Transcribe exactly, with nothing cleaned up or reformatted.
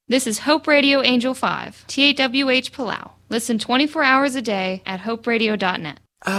This is Hope Radio Angel five, T A W H Palau. Listen twenty-four hours a day at hope radio dot net.